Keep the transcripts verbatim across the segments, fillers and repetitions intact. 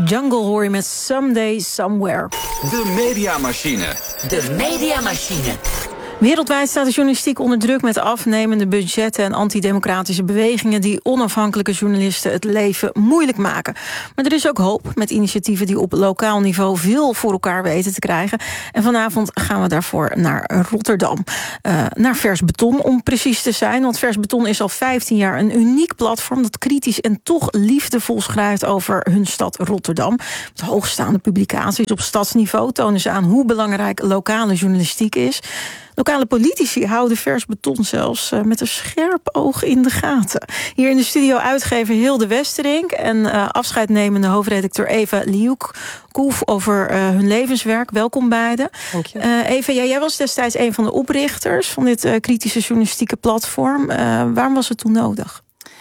Jungle hoor je met Someday Somewhere. De Mediamachine. De Mediamachine. Wereldwijd staat de journalistiek onder druk met afnemende budgetten en antidemocratische bewegingen die onafhankelijke journalisten het leven moeilijk maken. Maar er is ook hoop met initiatieven die op lokaal niveau veel voor elkaar weten te krijgen. En vanavond gaan we daarvoor naar Rotterdam. Uh, naar Vers Beton om precies te zijn. Want Vers Beton is al vijftien jaar een uniek platform dat kritisch en toch liefdevol schrijft over hun stad Rotterdam. Met hoogstaande publicaties op stadsniveau tonen ze aan hoe belangrijk lokale journalistiek is. Lokale politici houden Vers Beton zelfs uh, met een scherp oog in de gaten. Hier in de studio uitgever Hilde Westerink en uh, afscheidnemende hoofdredacteur Eva Liuk-Koef over uh, hun levenswerk. Welkom beiden. Dank je. Uh, Eva, ja, jij was destijds een van de oprichters van dit uh, kritische journalistieke platform. Uh, waarom was het toen nodig?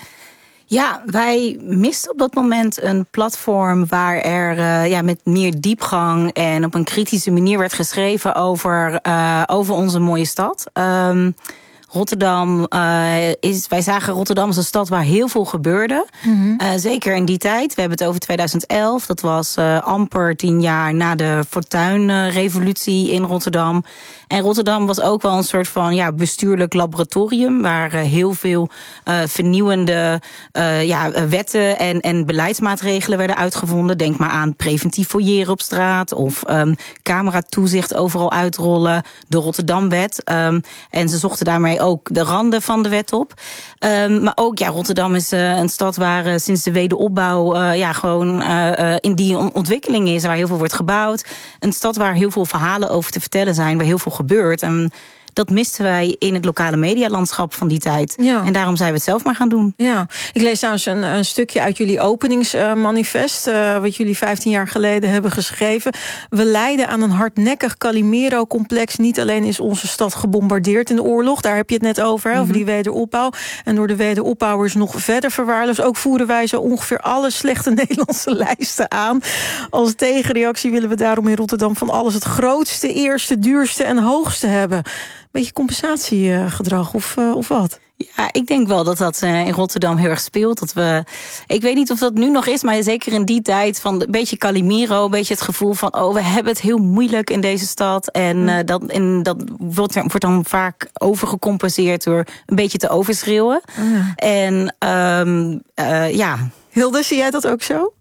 Ja, wij misten op dat moment een platform waar er uh, ja, met meer diepgang en op een kritische manier werd geschreven over, uh, over onze mooie stad. Um, Rotterdam uh, is, wij zagen Rotterdam als een stad waar heel veel gebeurde. Mm-hmm. Uh, zeker in die tijd. We hebben het over tweeduizend elf. Dat was uh, amper tien jaar na de Fortuyn-revolutie in Rotterdam. En Rotterdam was ook wel een soort van ja, bestuurlijk laboratorium waar uh, heel veel uh, vernieuwende uh, ja, wetten en, en beleidsmaatregelen werden uitgevonden. Denk maar aan preventief fouilleren op straat of um, cameratoezicht overal uitrollen, de Rotterdamwet. Um, en ze zochten daarmee ook de randen van de wet op. Um, maar ook, ja, Rotterdam is uh, een stad waar uh, sinds de wederopbouw uh, ja, gewoon uh, uh, in die ontwikkeling is, waar heel veel wordt gebouwd. Een stad waar heel veel verhalen over te vertellen zijn, waar heel veel gebeurt. En dat misten wij in het lokale medialandschap van die tijd. Ja. En daarom zijn we het zelf maar gaan doen. Ja, ik lees trouwens een, een stukje uit jullie openingsmanifest, uh, wat jullie vijftien jaar geleden hebben geschreven. We lijden aan een hardnekkig Calimero-complex. Niet alleen is onze stad gebombardeerd in de oorlog, daar heb je het net over, hè, mm-hmm. over die wederopbouw. En door de wederopbouwers nog verder verwaarloosd. Ook voeren wij zo ongeveer alle slechte Nederlandse lijsten aan. Als tegenreactie willen we daarom in Rotterdam van alles het grootste, eerste, duurste en hoogste hebben. Beetje compensatiegedrag of, uh, of wat? Ja, ik denk wel dat dat uh, in Rotterdam heel erg speelt. Dat we, ik weet niet of dat nu nog is, maar zeker in die tijd van een beetje Calimero, een beetje het gevoel van oh, we hebben het heel moeilijk in deze stad. En uh, dat, en dat wordt, wordt dan vaak overgecompenseerd door een beetje te overschreeuwen. Uh. En um, uh, ja. Hilde, zie jij dat ook zo?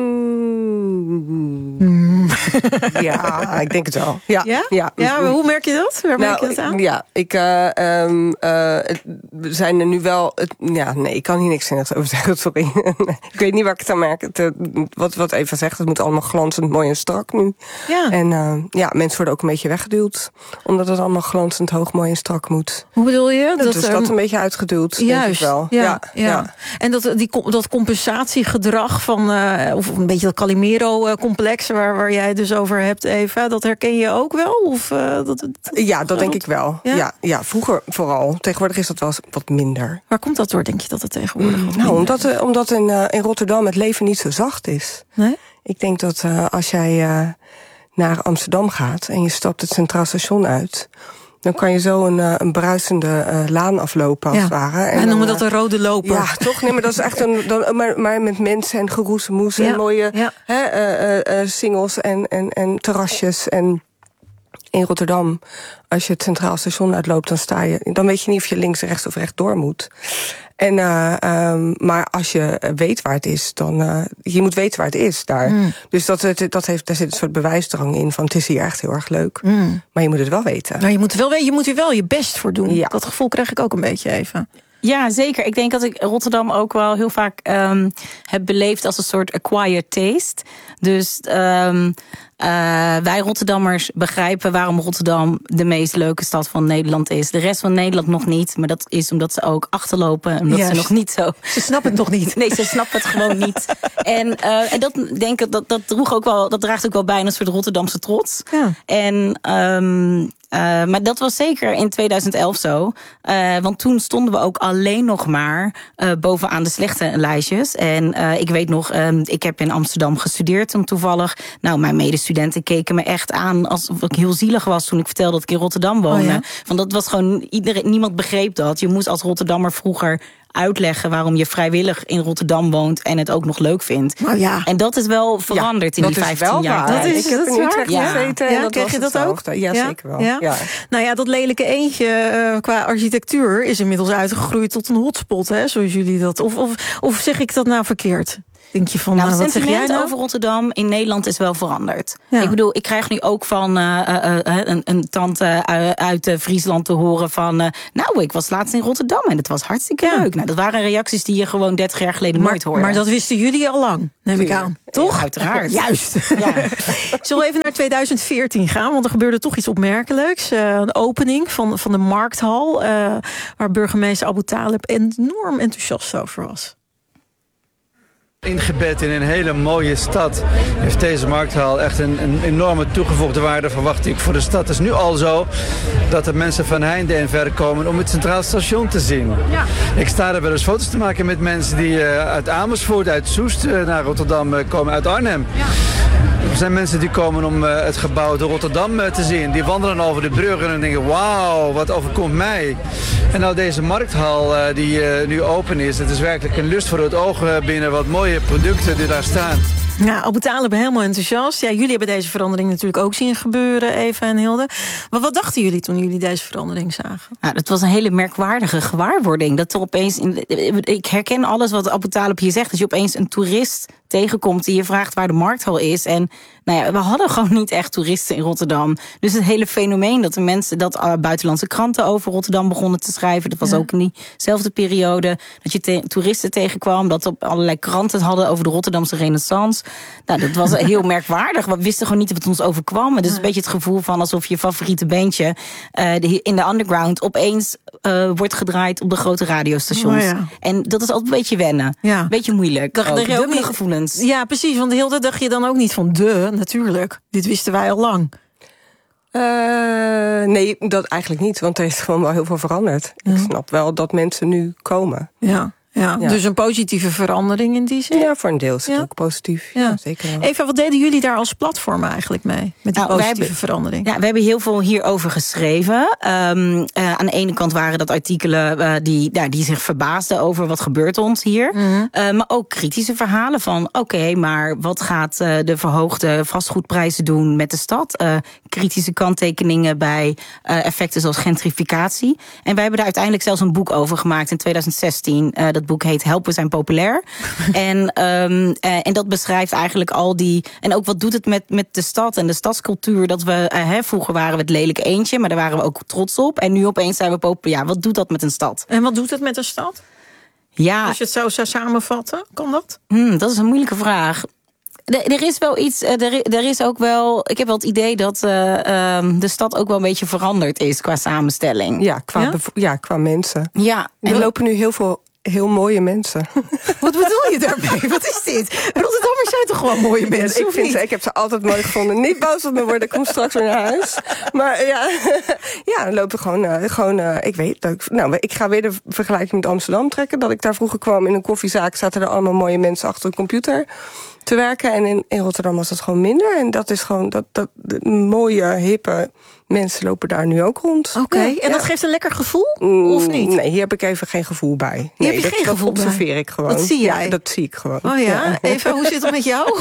Mm. Mm. Ja, ik denk het wel. Ja, ja? ja. ja maar hoe merk je dat? Waar nou, merk je dat aan? Ja, ik, uh, um, uh, we zijn er nu wel... Het, ja, nee, ik kan hier niks zinnigs over zeggen, sorry. Ik weet niet waar ik het aan merk. Het, uh, wat, wat Eva zegt, het moet allemaal glanzend, mooi en strak nu. Ja. En uh, ja, mensen worden ook een beetje weggeduwd. Omdat het allemaal glanzend, hoog, mooi en strak moet. Hoe bedoel je? Dat, dat dus um, dat een beetje uitgeduwd, juist, denk ik wel. Ja, ja, ja. ja. En dat, die, dat compensatiegedrag van... Uh, of een beetje dat Calimero-complex waar, waar jij het dus over hebt, Eva, dat herken je ook wel? Of, uh, dat, dat, ja, dat denk ik wel. Ja? Ja, ja, vroeger vooral. Tegenwoordig is dat wel wat minder. Waar komt dat door, denk je, dat het tegenwoordig wat Nou, omdat, uh, omdat in, uh, in Rotterdam het leven niet zo zacht is. Nee? Ik denk dat uh, als jij uh, naar Amsterdam gaat en je stapt het Centraal Station uit, dan kan je zo een, uh, een bruisende uh, laan aflopen, als het ja. ware. En, en noemen we dat een rode loper. Ja, toch? Nee, maar dat is echt een... Dan, maar, maar met mensen en geroezemoes ja. en mooie ja. hè, uh, uh, singles en, en, en terrasjes. En in Rotterdam, als je het Centraal Station uitloopt, dan sta je... Dan weet je niet of je links, rechts of rechtdoor moet. En, uh, um, maar als je weet waar het is, dan... Uh, je moet weten waar het is daar. Mm. Dus dat, dat heeft, daar zit een soort bewijsdrang in van het is hier echt heel erg leuk. Mm. Maar je moet het wel weten. Nou, je moet, wel, je moet er wel je best voor doen. Ja. Dat gevoel krijg ik ook een beetje even. Ja, zeker. Ik denk dat ik Rotterdam ook wel heel vaak um, heb beleefd als een soort acquired taste. Dus um, uh, wij Rotterdammers begrijpen waarom Rotterdam de meest leuke stad van Nederland is. De rest van Nederland nog niet, maar dat is omdat ze ook achterlopen. Omdat yes. ze nog niet zo... Ze snappen het nog niet. Nee, ze snappen het gewoon niet. En, uh, en dat denk ik, dat, dat droeg ook wel, dat draagt ook wel bij een soort Rotterdamse trots. Ja. En um, Uh, maar dat was zeker in tweeduizend elf zo. Uh, want toen stonden we ook alleen nog maar uh, bovenaan de slechte lijstjes. En uh, ik weet nog, um, ik heb in Amsterdam gestudeerd toen toevallig. Nou, mijn medestudenten keken me echt aan alsof ik heel zielig was toen ik vertelde dat ik in Rotterdam woonde. Oh ja? Want dat was gewoon, iedereen, niemand begreep dat. Je moest als Rotterdammer vroeger uitleggen waarom je vrijwillig in Rotterdam woont en het ook nog leuk vindt. Nou ja. En dat is wel veranderd ja, in die vijftien jaar. Dat is, ik heb dat is in Utrecht waar. gezeten Ja. en Ja, dat kreeg was je dat ook? hetzelfde. Ja, Ja? zeker wel. Ja? Ja. Nou ja, dat lelijke eendje uh, qua architectuur is inmiddels uitgegroeid tot een hotspot, hè, zoals jullie dat. Of, of, of zeg ik dat nou verkeerd? Denk je van, Nou, nou, het wat zeg jij sentiment nou? over Rotterdam in Nederland is wel veranderd. Ja. Ik bedoel, ik krijg nu ook van uh, uh, uh, een, een tante uh, uit uh, Friesland te horen van... Uh, nou, ik was laatst in Rotterdam en het was hartstikke Ja. leuk. Nou, dat waren reacties die je gewoon dertig jaar geleden Maar, nooit hoorde. maar dat wisten jullie al lang, neem ik aan. Toch? Ja, uiteraard. Juist. Ja. Zullen we even naar tweeduizend veertien gaan? Want er gebeurde toch iets opmerkelijks. Uh, een opening van, van de Markthal... Uh, waar burgemeester Abu Talib enorm enthousiast over was. Ingebed in een hele mooie stad heeft deze markthal echt een, een enorme toegevoegde waarde, verwacht ik, voor de stad. Het is nu al zo dat er mensen van heinde en ver komen om het Centraal Station te zien. Ja. Ik sta er wel eens foto's te maken met mensen die uh, uit Amersfoort, uit Soest uh, naar Rotterdam uh, komen, uit Arnhem. Ja. Er zijn mensen die komen om uh, het gebouw de Rotterdam uh, te zien. Die wandelen over de bruggen en denken, wauw, wat overkomt mij? En nou deze markthal uh, die uh, nu open is, het is werkelijk een lust voor het oog uh, binnen wat mooie producten die daar staan. Ja, Abu Talib helemaal enthousiast. Ja, jullie hebben deze verandering natuurlijk ook zien gebeuren, Eva en Hilde. Maar wat dachten jullie toen jullie deze verandering zagen? Nou, dat was een hele merkwaardige gewaarwording. Dat er opeens in, ik herken alles wat Abu Talib hier zegt. Dat je opeens een toerist tegenkomt die je vraagt waar de markthal is. En nou ja, we hadden gewoon niet echt toeristen in Rotterdam. Dus het hele fenomeen dat de mensen, dat uh, buitenlandse kranten over Rotterdam begonnen te schrijven. Dat was ja. ook in diezelfde periode. Dat je te, toeristen tegenkwam. Dat op allerlei kranten het hadden over de Rotterdamse renaissance. Nou, dat was heel merkwaardig. We wisten gewoon niet wat ons overkwam. Het is een beetje het gevoel van alsof je favoriete bandje uh, de, in de underground opeens uh, wordt gedraaid op de grote radiostations. Oh ja. En dat is altijd een beetje wennen. Ja. Een beetje moeilijk. Dacht, ook. dacht Dubbele gevoelens. Ja, precies. Want Hilde, dacht je dan ook niet van de, natuurlijk. Dit wisten wij al lang. Uh, nee, dat eigenlijk niet. Want er is gewoon wel heel veel veranderd. Ja. Ik snap wel dat mensen nu komen. Ja. Ja, Ja. dus een positieve verandering in die zin. Ja, voor een deel is het Ja. ook positief. Ja, Ja. zeker wel. Eva, wat deden jullie daar als platform eigenlijk mee? Met die Nou, wij positieve hebben- verandering. Ja, we hebben heel veel hierover geschreven. Um, uh, aan de ene kant waren dat artikelen uh, die, nou, die zich verbaasden over wat gebeurt ons hier. Mm-hmm. Uh, maar ook kritische verhalen van oké, okay, maar wat gaat uh, de verhoogde vastgoedprijzen doen met de stad? Uh, kritische kanttekeningen bij uh, effecten zoals gentrificatie. En wij hebben daar uiteindelijk zelfs een boek over gemaakt in twintig zestien. Uh, dat boek heet Help, we zijn populair. en, um, uh, en dat beschrijft eigenlijk al die... En ook wat doet het met, met de stad en de stadscultuur. Dat we, uh, hè, vroeger waren we het lelijke eendje, maar daar waren we ook trots op. En nu opeens zijn we populair. Ja, wat doet dat met een stad? En wat doet het met een stad? Ja, Als je het zo zou samenvatten, kan dat? hmm, dat is een moeilijke vraag. Er, er is wel iets, er, er is ook wel... Ik heb wel het idee dat uh, um, de stad ook wel een beetje veranderd is qua samenstelling. Ja, qua, Ja? bevo- ja, qua mensen. Ja, Er en- lopen nu heel veel heel mooie mensen. Wat bedoel je daarmee? Wat is dit? Rotterdammers zijn toch gewoon mooie mensen, ik, of vind niet? ze, ik heb ze altijd mooi gevonden. Niet boos op me worden, ik kom straks weer naar huis. Maar ja, ja er lopen gewoon... Uh, gewoon uh, ik weet dat ik, nou, ik ga weer de vergelijking met Amsterdam trekken. Dat ik daar vroeger kwam in een koffiezaak, zaten er allemaal mooie mensen achter een computer te werken. En in, in Rotterdam was dat gewoon minder. En dat is gewoon... dat, dat de mooie, hippe mensen lopen daar nu ook rond. Oké, okay. Ja, en dat ja. geeft een lekker gevoel? Mm, Of niet? Nee, hier heb ik even geen gevoel bij. Hier Nee, heb je dat, geen dat gevoel bij? observeer ik gewoon. Dat zie jij? Ja, dat zie ik gewoon. Oh ja? Eva, hoe zit het met jou?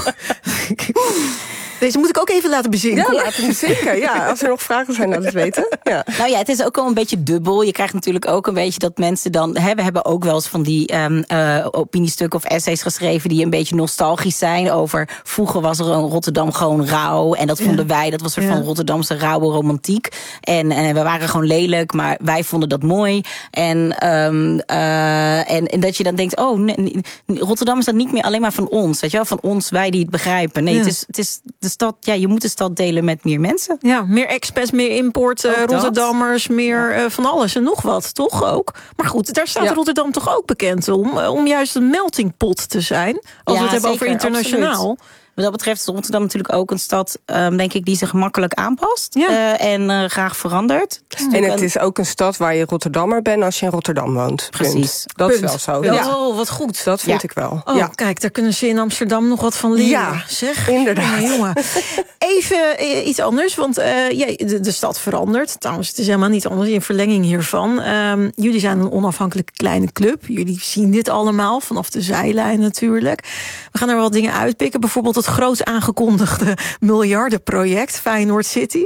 Deze moet ik ook even laten bezinken. Ja, hoor. laten we zeker. Ja, als er nog vragen zijn, laat het weten. Ja. Nou ja, het is ook wel een beetje dubbel. Je krijgt natuurlijk ook een beetje dat mensen dan... Hè, we hebben ook wel eens van die um, uh, opiniestukken of essays geschreven... die een beetje nostalgisch zijn over... vroeger was er een Rotterdam gewoon rauw. En dat vonden Ja. wij, dat was een soort Ja. van Rotterdamse rauwe romantiek. En, en we waren gewoon lelijk, maar wij vonden dat mooi. En, um, uh, en, en dat je dan denkt... oh, nee, nee, Rotterdam is dat niet meer alleen maar van ons. Weet je wel? Van ons, wij die het begrijpen. Nee, Ja. het, is, het is de stad... Ja, je moet de stad delen met meer mensen. Ja, meer expats, meer import, uh, Ook dat. Rotterdammers, meer uh, van alles en nog wat, toch ook? Maar goed, daar staat Ja. Rotterdam toch ook bekend om, uh, om juist een melting pot te zijn. Als Ja, we het hebben zeker, over internationaal. absoluut. wat dat betreft is Rotterdam natuurlijk ook een stad, um, denk ik, die zich makkelijk aanpast. Ja. Uh, en uh, graag verandert. En het is ook een stad waar je Rotterdammer bent als je in Rotterdam woont. Precies. Punt. Dat Punt. is wel zo. Ja. Ja. Oh, wat goed. Dat vind ja. ik wel. Oh, ja. kijk, daar kunnen ze in Amsterdam nog wat van leren. Ja, zeg. inderdaad. Ja, jongen. Even uh, iets anders, want uh, ja, de, de stad verandert. Trouwens, het is helemaal niet anders in verlenging hiervan. Um, jullie zijn een onafhankelijke kleine club. Jullie zien dit allemaal vanaf de zijlijn natuurlijk. We gaan er wel dingen uitpikken. Bijvoorbeeld het groot aangekondigde miljardenproject Feyenoord City.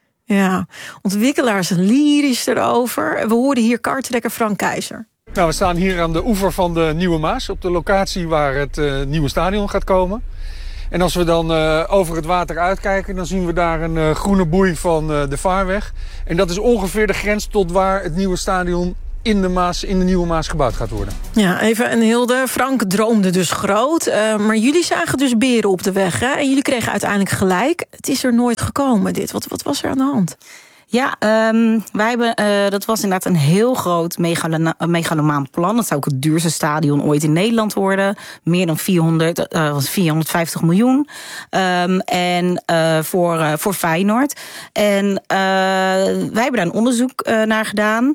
Ja, ontwikkelaars lyrisch erover. We hoorden hier kartrekker Frank Keizer. Nou, we staan hier aan de oever van de Nieuwe Maas, op de locatie waar het uh, nieuwe stadion gaat komen. En als we dan uh, over het water uitkijken, dan zien we daar een uh, groene boei van uh, de vaarweg. En dat is ongeveer de grens tot waar het nieuwe stadion in de Maas, in de Nieuwe Maas gebouwd gaat worden. Ja, even een Hilde. Frank droomde dus groot. Uh, maar jullie zagen dus beren op de weg, hè? En jullie kregen uiteindelijk gelijk. Het is er nooit gekomen, dit. Wat, wat was er aan de hand? Ja, um, wij hebben, uh, dat was inderdaad een heel groot megalona- megalomaan plan. Dat zou ook het duurste stadion ooit in Nederland worden. Meer dan vierhonderd, uh, was vierhonderdvijftig miljoen. Um, en uh, voor, uh, voor Feyenoord. En uh, wij hebben daar een onderzoek uh, naar gedaan.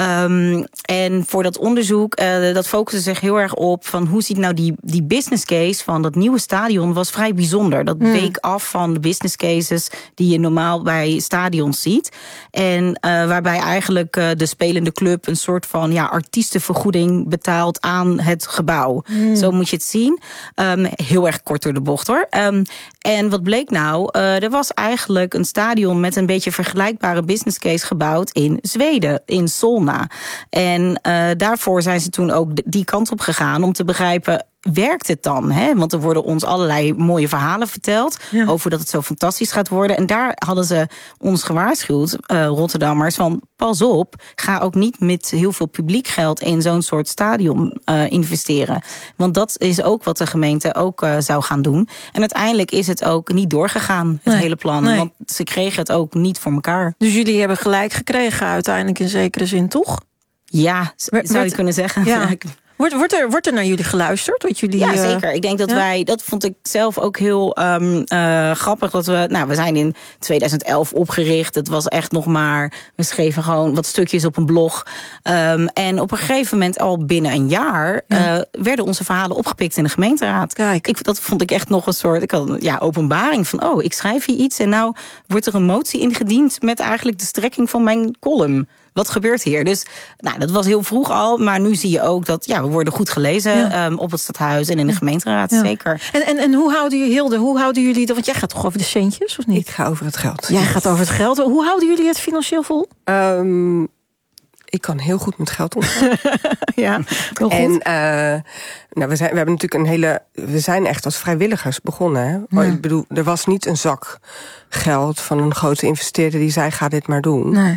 Um, en voor dat onderzoek, uh, dat focuste zich heel erg op van hoe ziet nou die, die business case van dat nieuwe stadion was vrij bijzonder. Dat hmm. week af van de business cases die je normaal bij stadions ziet. En uh, waarbij eigenlijk uh, de spelende club een soort van ja, artiestenvergoeding betaalt aan het gebouw. Mm. Zo moet je het zien. Um, heel erg kort door de bocht hoor. Um, en wat bleek nou? Uh, er was eigenlijk een stadion met een beetje vergelijkbare business case gebouwd in Zweden, in Solna. En uh, daarvoor zijn ze toen ook die kant op gegaan om te begrijpen, werkt het dan? Hè? Want er worden ons allerlei mooie verhalen verteld ja. over dat het zo fantastisch gaat worden. En daar hadden ze ons gewaarschuwd, uh, Rotterdammers, van pas op, ga ook niet met heel veel publiek geld in zo'n soort stadion uh, investeren. Want dat is ook wat de gemeente ook uh, zou gaan doen. En uiteindelijk is het ook niet doorgegaan, het nee, hele plan. Nee. Want ze kregen het ook niet voor elkaar. Dus jullie hebben gelijk gekregen uiteindelijk in zekere zin, toch? Ja, zou je kunnen zeggen. Ja. Wordt, wordt, er, wordt er naar jullie geluisterd? Wat jullie, ja, zeker. Ik denk dat ja? wij, dat vond ik zelf ook heel um, uh, grappig. Dat we, nou, we zijn in tweeduizend elf opgericht. Het was echt nog maar, we schreven gewoon wat stukjes op een blog. Um, en op een gegeven moment, al binnen een jaar, ja. uh, werden onze verhalen opgepikt in de gemeenteraad. Kijk. Ik, dat vond ik echt nog een soort, ik had een ja, openbaring van, oh, ik schrijf hier iets en nou wordt er een motie ingediend met eigenlijk de strekking van mijn column. Wat gebeurt hier? Dus nou, dat was heel vroeg al, maar nu zie je ook dat ja, we worden goed gelezen ja. um, op het stadhuis en in de gemeenteraad, ja. zeker. En, en, en hoe houden jullie, Hilde, hoe houden jullie dat? Want jij gaat toch over de centjes, of niet? Ik ga over het geld. Jij gaat over het geld. Hoe houden jullie het financieel vol? Um, ik kan heel goed met geld omgaan. ja, heel en, goed. Uh, nou, we, zijn, we hebben natuurlijk een hele. We zijn echt als vrijwilligers begonnen. Hè? Ja. Ik bedoel, er was niet een zak geld van een grote investeerder die zei: ga dit maar doen. Nee.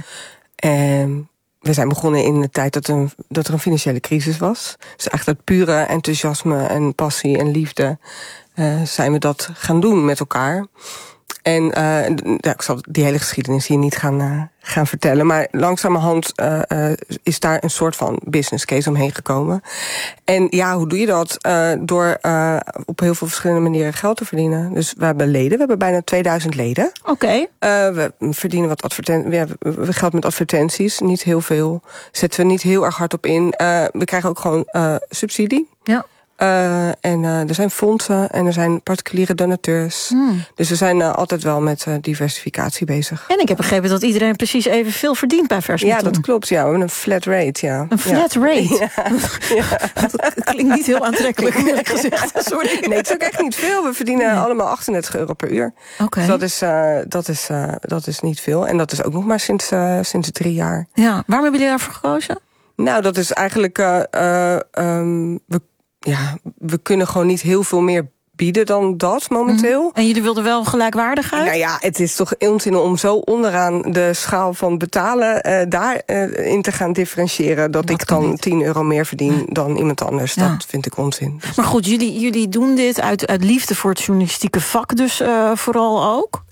En we zijn begonnen in de tijd dat, een, dat er een financiële crisis was. Dus echt dat pure enthousiasme en passie en liefde uh, zijn we dat gaan doen met elkaar. En uh, ja, ik zal die hele geschiedenis hier niet gaan, uh, gaan vertellen. Maar langzamerhand uh, uh, is daar een soort van business case omheen gekomen. En ja, hoe doe je dat? Uh, door uh, op heel veel verschillende manieren geld te verdienen. Dus we hebben leden, we hebben bijna tweeduizend leden. Oké. Okay. Uh, we verdienen wat advertenties, we hebben geld met advertenties, niet heel veel. Zetten we niet heel erg hard op in. Uh, we krijgen ook gewoon uh, subsidie. Ja. Uh, en uh, er zijn fondsen en er zijn particuliere donateurs. Hmm. Dus we zijn uh, altijd wel met uh, diversificatie bezig. En ik heb begrepen dat iedereen precies evenveel verdient bij Vers Meton. Ja, dat klopt. Ja, we hebben een flat rate. Ja. Een flat ja. rate? Ja. Ja. Dat klinkt niet heel aantrekkelijk, eerlijk gezegd. Sorry. Nee, het is ook echt niet veel. We verdienen nee. allemaal achtendertig euro per uur. Okay. Dus dat is, uh, dat, is, uh, dat is niet veel. En dat is ook nog maar sinds, uh, sinds drie jaar. Ja, waarom hebben jullie daarvoor gekozen? Nou, dat is eigenlijk... Uh, uh, um, we Ja, we kunnen gewoon niet heel veel meer bieden dan dat momenteel. Mm-hmm. En jullie wilden wel gelijkwaardigheid? Nou ja, het is toch onzin om zo onderaan de schaal van betalen uh, daarin uh, te gaan differentiëren. Dat, dat ik dan niet. tien euro meer verdien nee. dan iemand anders. Ja. Dat vind ik onzin. Dus. Maar goed, jullie, jullie doen dit uit, uit liefde voor het journalistieke vak dus uh, vooral ook?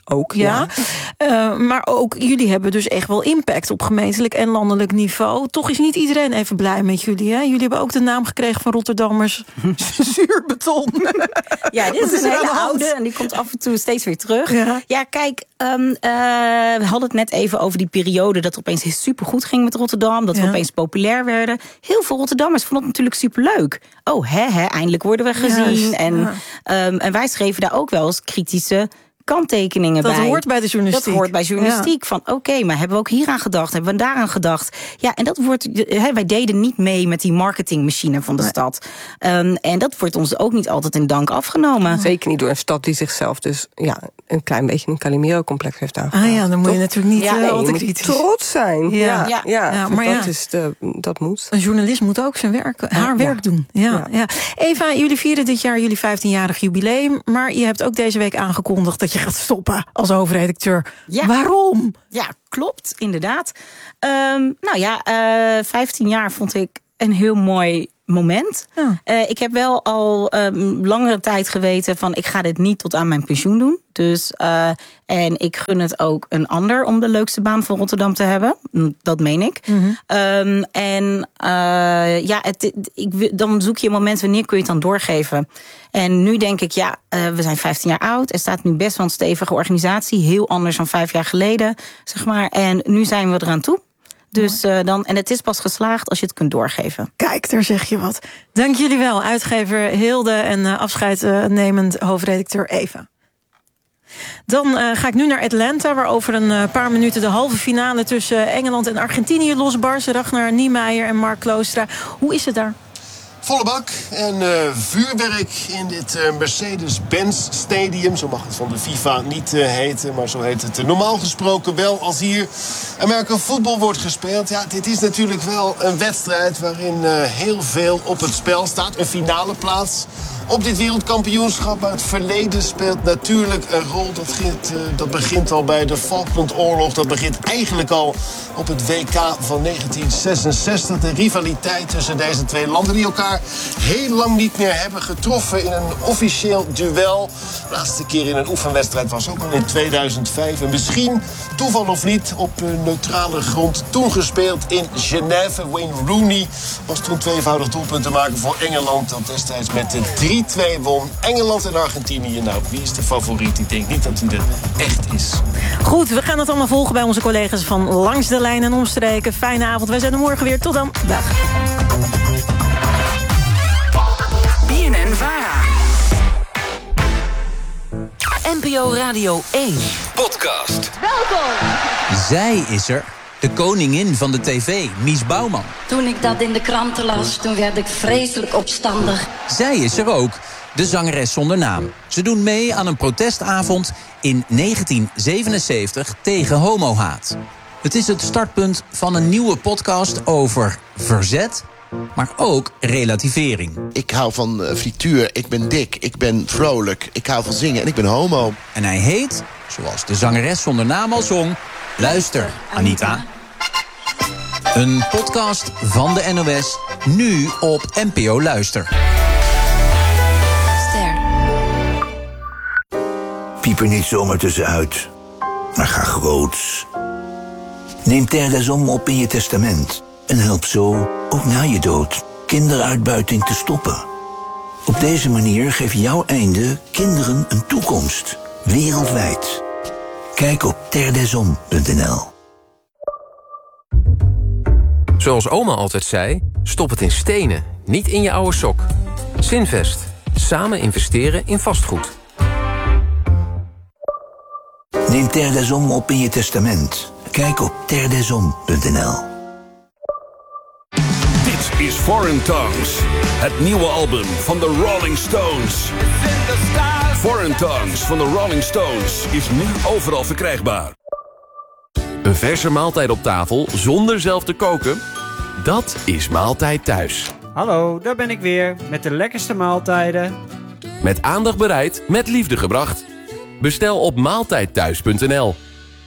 Ook, Ja. ja. Uh, maar ook jullie hebben dus echt wel impact op gemeentelijk en landelijk niveau. Toch is niet iedereen even blij met jullie, hè? Jullie hebben ook de naam gekregen van Rotterdammers zuurbeton. Ja, dit is, is een hele oude en die komt af en toe steeds weer terug. Ja, ja kijk, um, uh, we hadden het net even over die periode dat het opeens supergoed ging met Rotterdam. Dat we ja. opeens populair werden. Heel veel Rotterdammers vonden het natuurlijk superleuk. Oh, hè, hè, eindelijk worden we gezien. Ja, en, ja. um, en wij schreven daar ook wel eens kritische kanttekeningen dat bij. Dat hoort bij de journalistiek. Dat hoort bij journalistiek. Ja. Van oké, okay, maar hebben we ook hieraan gedacht? Hebben we daaraan gedacht? Ja, en dat wordt. He, wij deden niet mee met die marketingmachine van de nee. stad. Um, en dat wordt ons ook niet altijd in dank afgenomen. Zeker niet door een stad die zichzelf dus ja, een klein beetje een Calimero-complex heeft aangepakt. Ah ja, dan moet je natuurlijk niet ja, uh, nee, altijd je moet trots zijn. Ja, ja, ja, ja, ja maar dat, ja. Is de, dat moet. Een journalist moet ook zijn werk, haar ja. werk doen. Ja, ja. Ja. Eva, jullie vieren dit jaar jullie vijftienjarig jubileum, maar je hebt ook deze week aangekondigd dat je gaat stoppen als hoofdredacteur. Ja. Waarom? Ja, klopt, inderdaad. Um, nou ja, uh, vijftien jaar vond ik een heel mooi moment. Ja. Uh, ik heb wel al um, langere tijd geweten van ik ga dit niet tot aan mijn pensioen doen. Dus, uh, en ik gun het ook een ander om de leukste baan van Rotterdam te hebben. Dat meen ik. Mm-hmm. Um, en uh, ja, het, ik, dan zoek je een moment wanneer kun je het dan doorgeven. En nu denk ik, ja, uh, we zijn vijftien jaar oud. Er staat nu best wel een stevige organisatie. Heel anders dan vijf jaar geleden, zeg maar. En nu zijn we eraan toe. Dus uh, dan, en het is pas geslaagd als je het kunt doorgeven. Kijk, daar zeg je wat. Dank jullie wel, uitgever Hilde en uh, afscheid uh, nemend hoofdredacteur Eva. Dan uh, ga ik nu naar Atlanta, waar over een uh, paar minuten de halve finale tussen Engeland en Argentinië losbarst. Ragnar Niemeyer en Mark Kloostra. Hoe is het daar? Volle bak en uh, vuurwerk in dit uh, Mercedes-Benz Stadium. Zo mag het van de FIFA niet uh, heten, maar zo heet het uh, normaal gesproken wel als hier American voetbal wordt gespeeld. Ja, dit is natuurlijk wel een wedstrijd waarin uh, heel veel op het spel staat. Een finale plaats op dit wereldkampioenschap. Maar het verleden speelt natuurlijk een rol. Dat, begint, uh, dat begint al bij de Falklandoorlog. Dat begint eigenlijk al op het W K van negentien zesenzestig. De rivaliteit tussen deze twee landen die elkaar heel lang niet meer hebben getroffen in een officieel duel. De laatste keer in een oefenwedstrijd was ook al in tweeduizend vijf. En misschien, toeval of niet, op neutrale grond toen gespeeld in Genève. Wayne Rooney was toen tweevoudig doelpunt te maken voor Engeland. Dat destijds met de drie twee won. Engeland en Argentinië. Nou, wie is de favoriet? Ik denk niet dat hij er echt is. Goed, we gaan het allemaal volgen bij onze collega's van Langs de Lijn en Omstreken. Fijne avond, wij zijn er morgen weer. Tot dan. Dag. B N N Vara. N P O Radio één. Podcast. Welkom. Zij is er. De koningin van de tv, Mies Bouwman. Toen ik dat in de kranten las, toen werd ik vreselijk opstandig. Zij is er ook, de zangeres zonder naam. Ze doen mee aan een protestavond in negentien zevenenzeventig tegen homohaat. Het is het startpunt van een nieuwe podcast over verzet, maar ook relativering. Ik hou van uh, frituur, ik ben dik, ik ben vrolijk, ik hou van zingen en ik ben homo. En hij heet, zoals de zangeres zonder naam al zong, Luister, Anita. Een podcast van de N O S, nu op N P O Luister. Ster. Piep er niet zomaar tussenuit, maar ga groots. Neem Terre des Hommes op in je testament en help zo, ook na je dood, kinderuitbuiting te stoppen. Op deze manier geeft jouw einde kinderen een toekomst, wereldwijd. Kijk op terre des hommes punt n l. Zoals oma altijd zei, stop het in stenen, niet in je oude sok. Zinvest. Samen investeren in vastgoed. Neem Terre des Hommes op in je testament. Kijk op terre des hommes punt n l. Dit is Foreign Tongues, het nieuwe album van de Rolling Stones. Foreign Tongues van de Rolling Stones is nu overal verkrijgbaar. Een verse maaltijd op tafel zonder zelf te koken? Dat is Maaltijd Thuis. Hallo, daar ben ik weer met de lekkerste maaltijden. Met aandacht bereid, met liefde gebracht. Bestel op maaltijd thuis punt n l.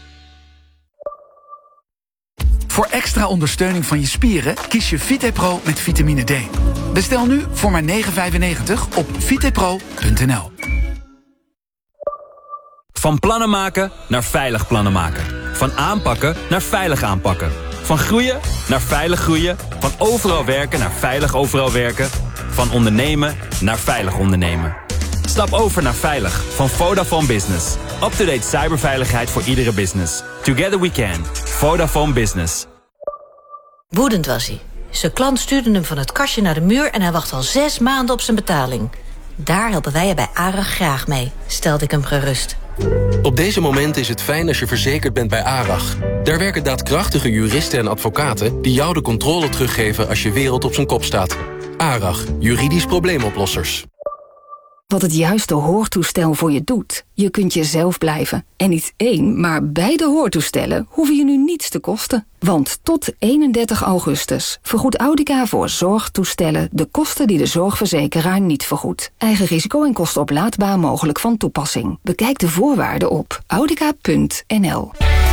Voor extra ondersteuning van je spieren kies je VitePro met vitamine D. Bestel nu voor maar negen vijfennegentig op vitepro punt n l. Van plannen maken naar veilig plannen maken. Van aanpakken naar veilig aanpakken. Van groeien naar veilig groeien. Van overal werken naar veilig overal werken. Van ondernemen naar veilig ondernemen. Stap over naar Veilig van Vodafone Business. Up-to-date cyberveiligheid voor iedere business. Together we can. Vodafone Business. Woedend was hij. Zijn klant stuurde hem van het kastje naar de muur en hij wacht al zes maanden op zijn betaling. Daar helpen wij je bij ARAG graag mee, stelde ik hem gerust. Op deze momenten is het fijn als je verzekerd bent bij ARAG. Daar werken daadkrachtige juristen en advocaten die jou de controle teruggeven als je wereld op zijn kop staat. ARAG, juridisch probleemoplossers. Wat het juiste hoortoestel voor je doet. Je kunt jezelf blijven. En niet één, maar beide hoortoestellen hoeven je nu niets te kosten. Want tot eenendertig augustus vergoedt Audica voor zorgtoestellen de kosten die de zorgverzekeraar niet vergoedt. Eigen risico en kosten oplaadbaar mogelijk van toepassing. Bekijk de voorwaarden op audica punt n l.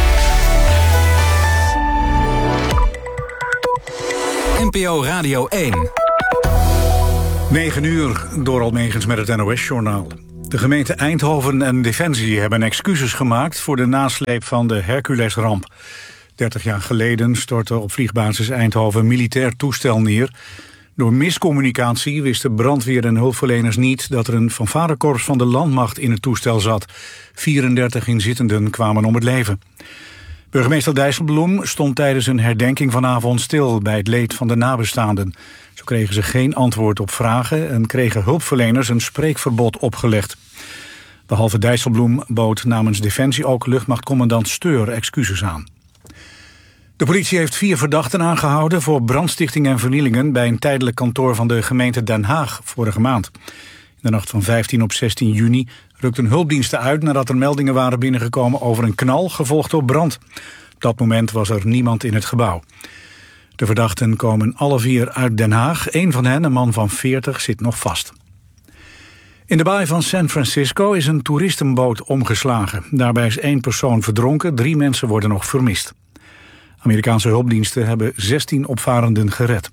N P O Radio één. negen uur, Doral Megens met het N O S-journaal. De gemeente Eindhoven en Defensie hebben excuses gemaakt voor de nasleep van de Hercules-ramp. dertig jaar geleden stortte op vliegbasis Eindhoven een militair toestel neer. Door miscommunicatie wisten brandweer en hulpverleners niet dat er een fanfarekorps van de landmacht in het toestel zat. vierendertig inzittenden kwamen om het leven. Burgemeester Dijsselbloem stond tijdens een herdenking vanavond stil bij het leed van de nabestaanden. Zo kregen ze geen antwoord op vragen en kregen hulpverleners een spreekverbod opgelegd. Behalve Dijsselbloem bood namens Defensie ook luchtmachtcommandant Steur excuses aan. De politie heeft vier verdachten aangehouden voor brandstichting en vernielingen bij een tijdelijk kantoor van de gemeente Den Haag vorige maand. In de nacht van vijftien op zestien juni rukten hulpdiensten uit nadat er meldingen waren binnengekomen over een knal gevolgd door brand. Op dat moment was er niemand in het gebouw. De verdachten komen alle vier uit Den Haag. Eén van hen, een man van veertig, zit nog vast. In de baai van San Francisco is een toeristenboot omgeslagen. Daarbij is één persoon verdronken, drie mensen worden nog vermist. Amerikaanse hulpdiensten hebben zestien opvarenden gered.